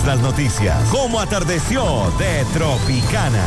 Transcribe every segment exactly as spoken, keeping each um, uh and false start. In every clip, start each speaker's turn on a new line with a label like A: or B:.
A: las noticias. Cómo atardeció de Tropicana.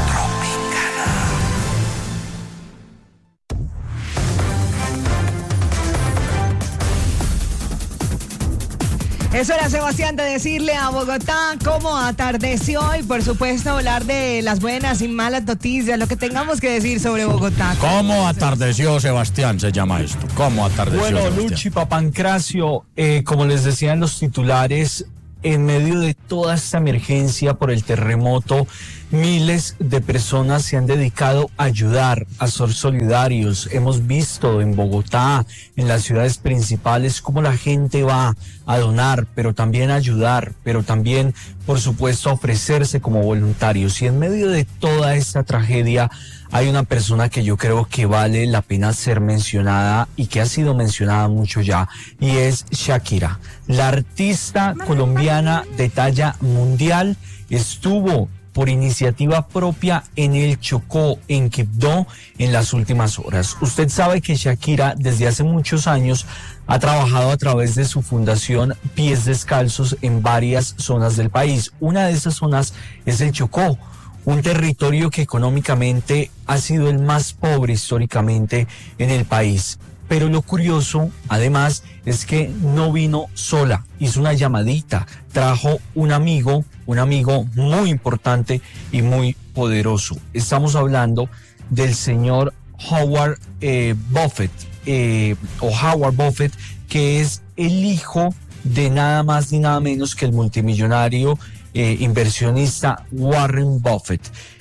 B: Es hora, Sebastián, de decirle a Bogotá cómo atardeció y, por supuesto, hablar de las buenas y malas noticias, lo que tengamos que decir sobre Bogotá.
C: ¿Cómo atardeció, Sebastián? Se llama esto. ¿Cómo atardeció,
D: Bueno,
C: Sebastián?
D: Luchi, Papancracio, eh, como les decían los titulares, en medio de toda esta emergencia por el terremoto, miles de personas se han dedicado a ayudar, a ser solidarios. Hemos visto en Bogotá, en las ciudades principales, cómo la gente va a donar, pero también a ayudar, pero también, por supuesto, a ofrecerse como voluntarios. Y en medio de toda esta tragedia, hay una persona que yo creo que vale la pena ser mencionada y que ha sido mencionada mucho ya, y es Shakira. La artista colombiana de talla mundial estuvo por iniciativa propia en el Chocó, en Quibdó, en las últimas horas. Usted sabe que Shakira desde hace muchos años ha trabajado a través de su fundación Pies Descalzos en varias zonas del país. Una de esas zonas es el Chocó, un territorio que económicamente ha sido el más pobre históricamente en el país. Pero lo curioso, además, es que no vino sola, hizo una llamadita, trajo un amigo, un amigo muy importante y muy poderoso. Estamos hablando del señor Howard eh, Buffett, eh, o Howard Buffett, que es el hijo de nada más ni nada menos que el multimillonario eh, inversionista Warren Buffett.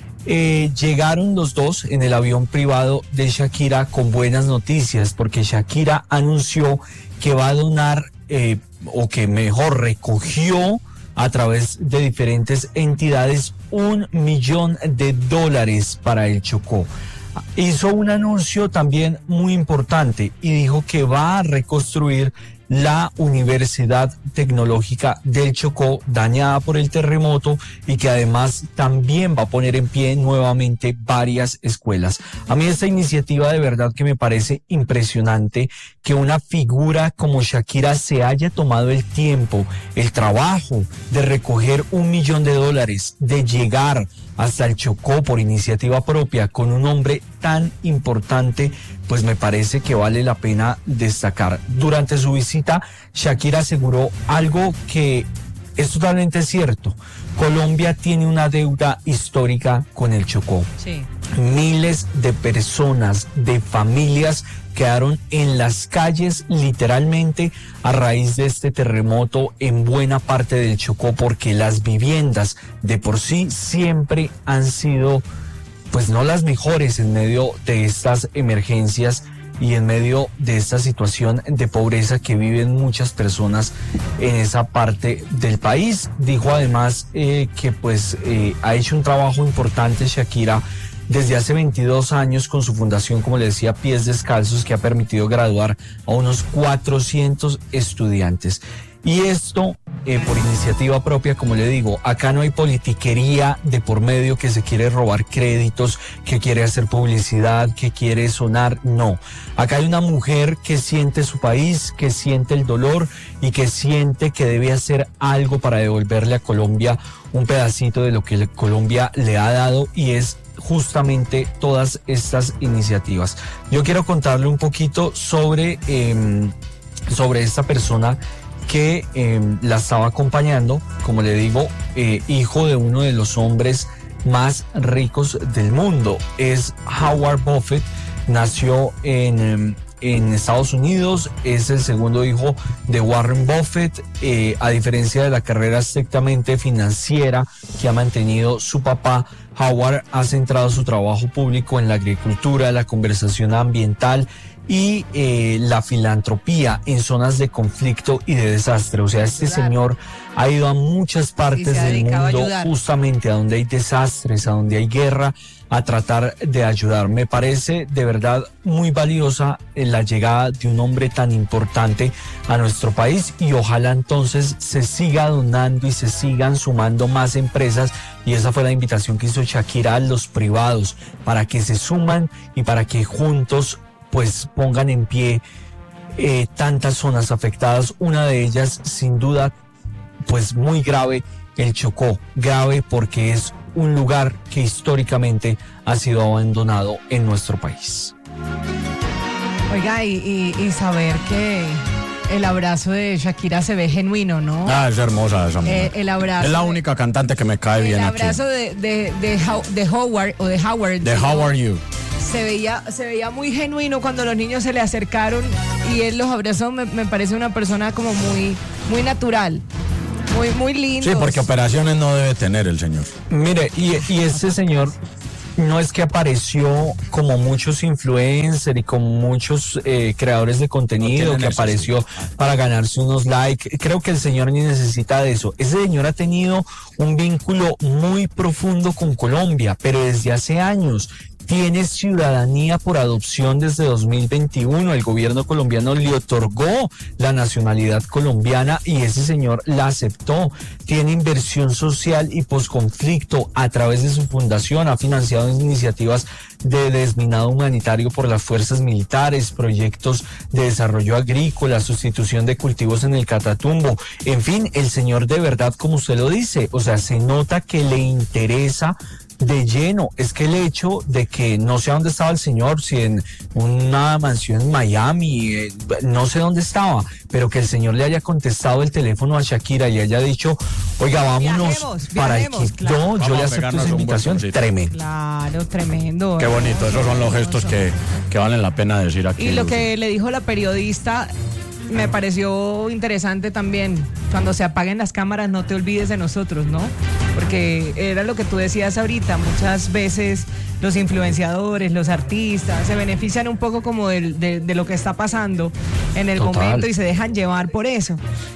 D: Eh, llegaron los dos en el avión privado de Shakira con buenas noticias, porque Shakira anunció que va a donar, eh, o que mejor recogió a través de diferentes entidades, un millón de dólares para el Chocó. Hizo un anuncio también muy importante y dijo que va a reconstruir la Universidad Tecnológica del Chocó, dañada por el terremoto, y que además también va a poner en pie nuevamente varias escuelas. A mí esta iniciativa de verdad que me parece impresionante, que una figura como Shakira se haya tomado el tiempo, el trabajo de recoger un millón de dólares, de llegar hasta el Chocó por iniciativa propia con un hombre tan importante, pues me parece que vale la pena destacar. Durante su visita, Shakira aseguró algo que es totalmente cierto. Colombia tiene una deuda histórica con el Chocó.
B: Sí.
D: Miles de personas, de familias quedaron en las calles literalmente a raíz de este terremoto en buena parte del Chocó, porque las viviendas de por sí siempre han sido pues no las mejores en medio de estas emergencias y en medio de esta situación de pobreza que viven muchas personas en esa parte del país. Dijo además eh, que pues eh, ha hecho un trabajo importante Shakira desde hace veintidós años con su fundación, como le decía, Pies Descalzos, que ha permitido graduar a unos cuatrocientos estudiantes. Y esto eh, por iniciativa propia, como le digo, acá no hay politiquería de por medio que se quiere robar créditos, que quiere hacer publicidad, que quiere sonar, no. Acá hay una mujer que siente su país, que siente el dolor y que siente que debe hacer algo para devolverle a Colombia un pedacito de lo que Colombia le ha dado, y es justamente todas estas iniciativas. Yo quiero contarle un poquito sobre, eh, sobre esta persona que eh, la estaba acompañando, como le digo, eh, hijo de uno de los hombres más ricos del mundo. Es Howard Buffett, nació en, en Estados Unidos, es el segundo hijo de Warren Buffett, eh, a diferencia de la carrera estrictamente financiera que ha mantenido su papá. Howard ha centrado su trabajo público en la agricultura, la conversación ambiental y eh, la filantropía en zonas de conflicto y de desastre. O sea, este señor ha ido a muchas partes del mundo, justamente a donde hay desastres, a donde hay guerra, a tratar de ayudar. Me parece de verdad muy valiosa la llegada de un hombre tan importante a nuestro país, y ojalá entonces se siga donando y se sigan sumando más empresas, y esa fue la invitación que hizo Shakira a los privados, para que se suman y para que juntos pues pongan en pie eh, tantas zonas afectadas. Una de ellas sin duda pues muy grave el Chocó, grave porque es un lugar que históricamente ha sido abandonado en nuestro país.
B: Oiga, y, y, y saber que el abrazo de Shakira se ve genuino, ¿no?
C: Ah, es hermosa esa mujer.
B: Eh, el abrazo.
C: Es la
B: de-
C: única cantante que me cae
B: El
C: bien aquí.
B: abrazo de, de, de, How- de Howard o de Howard.
C: De
B: ¿no?
C: How Are You.
B: Se veía, se veía muy genuino cuando los niños se le acercaron y él los abrazó. Me, me parece una persona como muy, muy natural, muy, muy lindo.
C: Sí, porque operaciones no debe tener el señor.
D: Mire, y, y este señor no es que apareció como muchos influencers y como muchos eh, creadores de contenido,
C: No
D: que
C: tiene
D: apareció
C: necesidad.
D: para ganarse unos likes. Creo que el señor ni necesita de eso. Ese señor ha tenido un vínculo muy profundo con Colombia, pero desde hace años. Tiene ciudadanía por adopción desde dos mil veintiuno. El gobierno colombiano le otorgó la nacionalidad colombiana y ese señor la aceptó. Tiene inversión social y posconflicto a través de su fundación. Ha financiado iniciativas de desminado humanitario por las fuerzas militares, proyectos de desarrollo agrícola, sustitución de cultivos en el Catatumbo. En fin, el señor de verdad, como usted lo dice, o sea, se nota que le interesa de lleno. Es que el hecho de que no sé dónde estaba el señor, si en una mansión en Miami, eh, no sé dónde estaba, pero que el señor le haya contestado el teléfono a Shakira y haya dicho, oiga, vámonos
B: Viajemos,
D: para
B: viajemos,
D: Egipto,
B: claro.
D: yo
C: Vamos
D: le
C: a
D: acepto
C: pegarnos
D: esa
C: un buen
D: invitación,
C: solcito.
D: tremendo.
B: Claro, tremendo.
C: Qué bonito, esos son los gestos que, que valen la pena decir aquí.
B: Y lo
C: Lucy.
B: que le dijo la periodista me pareció interesante también. Cuando se apaguen las cámaras, no te olvides de nosotros, ¿no? Porque era lo que tú decías ahorita. Muchas veces los influenciadores, los artistas, se benefician un poco como del- de, de lo que está pasando en el
D: Total.
B: momento y se dejan llevar por eso.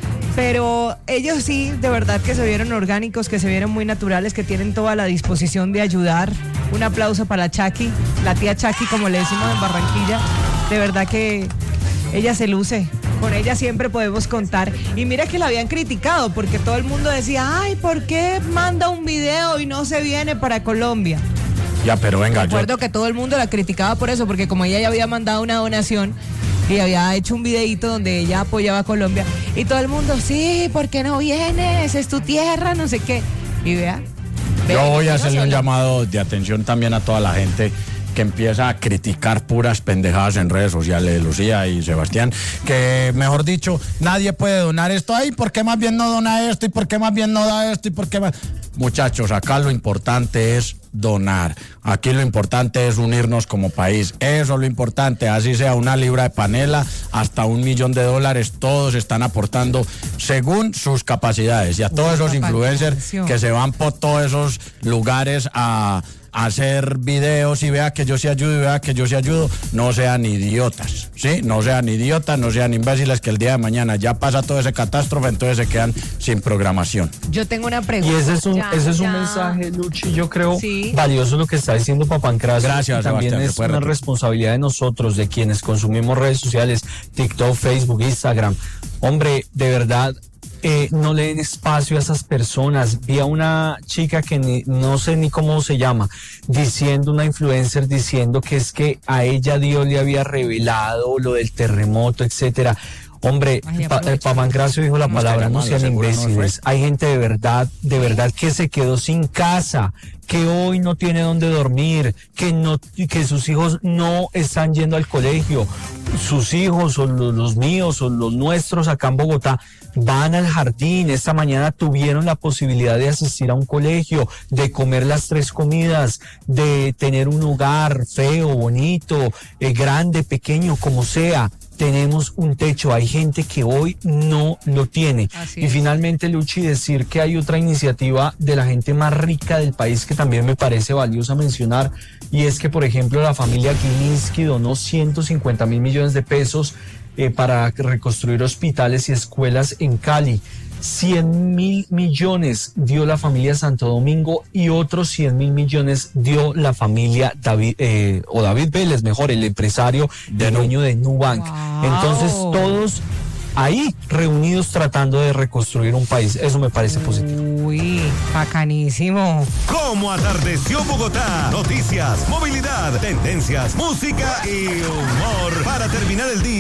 B: Pero ellos sí, de verdad que se vieron orgánicos, que se vieron muy naturales, que tienen toda la disposición de ayudar. Un aplauso para la Chaki, la tía Chaki, como le decimos en Barranquilla. De verdad que ella se luce. Con ella siempre podemos contar. Y mira que la habían criticado porque todo el mundo decía, ay, ¿por qué manda un video y no se viene para Colombia?
C: Ya, pero venga, yo,
B: Recuerdo que todo el mundo la criticaba por eso, porque como ella ya había mandado una donación y había hecho un videíto donde ella apoyaba a Colombia, y todo el mundo, sí, ¿por qué no vienes? Es tu tierra, no sé qué. Y vea.
C: yo
B: vea,
C: voy a
B: no
C: hacerle un
B: solo-
C: llamado de atención también a toda la gente que empieza a criticar puras pendejadas en redes sociales, Lucía y Sebastián, que mejor dicho, nadie puede donar esto. Ay, ¿por qué más bien no dona esto? ¿Y por qué más bien no da esto? ¿Y por qué más? Muchachos, acá lo importante es donar. Aquí lo importante es unirnos como país. Eso es lo importante. Así sea una libra de panela hasta un millón de dólares, todos están aportando según sus capacidades. Y a todos esos influencers que se van por todos esos lugares a hacer videos y vea que yo sí ayudo y vea que yo sí ayudo, no sean idiotas, ¿sí? No sean idiotas, no sean imbéciles, que el día de mañana ya pasa todo ese catástrofe, entonces se quedan sin programación.
B: Yo tengo una
D: Y
B: pregunta.
D: ese es un,
B: Ya,
D: ese es un
B: ya.
D: mensaje, Luchi, yo creo
B: Sí.
D: valioso lo que está diciendo Papancracio.
C: Gracias,
D: Y también
C: Sebastián, se
D: es
C: puede
D: una
C: repetir.
D: responsabilidad de nosotros, de quienes consumimos redes sociales, TikTok, Facebook, Instagram. Hombre, de verdad, eh, no le den espacio a esas personas. Vi a una chica que ni- no sé ni cómo se llama, diciendo, una influencer diciendo que es que a ella Dios le había revelado lo del terremoto, etcétera. Hombre,
B: Ay,
D: Pa-
B: aprovecha.
D: eh, Papancracio dijo la
C: No, es que
D: palabra, no
C: llamarlo,
D: sean
C: seguro no
D: imbéciles. Hay gente de verdad, de verdad que se quedó sin casa, que hoy no tiene dónde dormir, que no, que sus hijos no están yendo al colegio. Sus hijos o los, los míos o los nuestros acá en Bogotá van al jardín. Esta mañana tuvieron la posibilidad de asistir a un colegio, de comer las tres comidas, de tener un hogar feo, bonito, eh, grande, pequeño, como sea. Tenemos un techo, hay gente que hoy no lo tiene.
B: Así
D: Y
B: es.
D: finalmente, Luchi, decir que hay otra iniciativa de la gente más rica del país que también me parece valiosa mencionar, y es que, por ejemplo, la familia Gilinski donó ciento cincuenta mil millones de pesos eh, para reconstruir hospitales y escuelas en Cali. cien mil millones dio la familia Santo Domingo y otros cien mil millones dio la familia David, eh, o David Vélez, mejor, el empresario de dueño de Nubank.
B: Wow.
D: Entonces, todos ahí reunidos tratando de reconstruir un país. Eso me parece positivo.
B: Uy, bacanísimo.
A: ¿Cómo atardeció Bogotá? Noticias, movilidad, tendencias, música y humor para terminar el día.